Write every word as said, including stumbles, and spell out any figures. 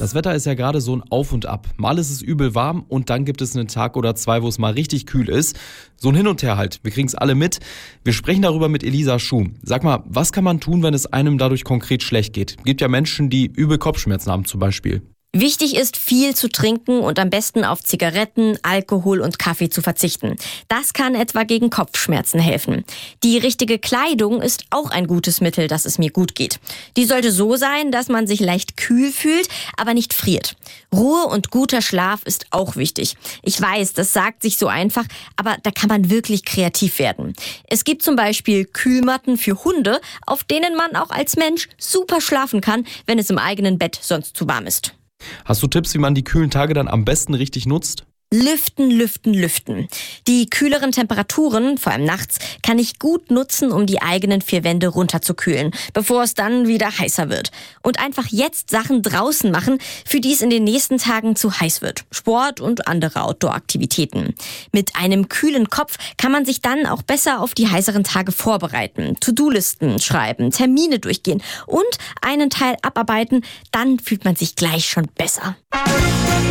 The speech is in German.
Das Wetter ist ja gerade so ein Auf und Ab. Mal ist es übel warm und dann gibt es einen Tag oder zwei, wo es mal richtig kühl ist. So ein Hin und Her halt. Wir kriegen es alle mit. Wir sprechen darüber mit Elisa Schuh. Sag mal, was kann man tun, wenn es einem dadurch konkret schlecht geht? Gibt ja Menschen, die übel Kopfschmerzen haben zum Beispiel. Wichtig ist, viel zu trinken und am besten auf Zigaretten, Alkohol und Kaffee zu verzichten. Das kann etwa gegen Kopfschmerzen helfen. Die richtige Kleidung ist auch ein gutes Mittel, dass es mir gut geht. Die sollte so sein, dass man sich leicht kühl fühlt, aber nicht friert. Ruhe und guter Schlaf ist auch wichtig. Ich weiß, das sagt sich so einfach, aber da kann man wirklich kreativ werden. Es gibt zum Beispiel Kühlmatten für Hunde, auf denen man auch als Mensch super schlafen kann, wenn es im eigenen Bett sonst zu warm ist. Hast du Tipps, wie man die kühlen Tage dann am besten richtig nutzt? Lüften, lüften, lüften. Die kühleren Temperaturen, vor allem nachts, kann ich gut nutzen, um die eigenen vier Wände runterzukühlen, bevor es dann wieder heißer wird. Und einfach jetzt Sachen draußen machen, für die es in den nächsten Tagen zu heiß wird. Sport und andere Outdoor-Aktivitäten. Mit einem kühlen Kopf kann man sich dann auch besser auf die heißeren Tage vorbereiten. To-Do-Listen schreiben, Termine durchgehen und einen Teil abarbeiten. Dann fühlt man sich gleich schon besser.